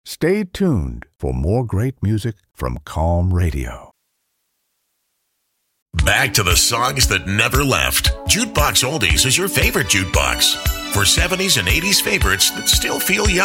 Stay tuned for more great music from Calm Radio. Back to the songs that never left. Jukebox Oldies is your favorite jukebox. For 70s and 80s favorites that still feel young.